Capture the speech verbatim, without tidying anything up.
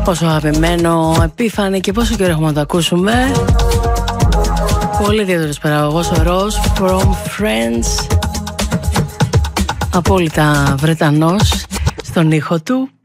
Πόσο αγαπημένο, επίφανη και πόσο καιρό έχουμε να το ακούσουμε. Πολύ ιδιαίτερος παραγωγός ο Ross from Friends. Απόλυτα Βρετανός στον ήχο του.